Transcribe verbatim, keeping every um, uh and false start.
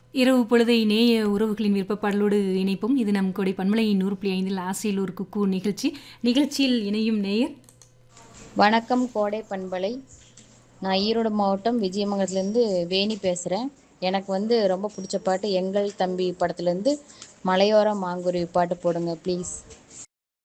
இரவு பொழுதை நேய உறவுகளின் விருப்ப பாடலோடு இணைப்போம். இது நம் கொடை பண்பலையின் நூறு புள்ளி ஐந்தில் ஆசையில் ஒரு குக்கு நிகழ்ச்சி. நிகழ்ச்சியில் இணையும் நேயர் வணக்கம் கோடை பண்பலை. நான் ஈரோடு மாவட்டம் விஜயமங்கலத்துலேருந்து வேணி பேசுகிறேன். எனக்கு வந்து ரொம்ப பிடிச்ச பாட்டு எங்கள் தம்பி படத்துலேருந்து மலையோர மாங்குருவி பாட்டு போடுங்க ப்ளீஸ்.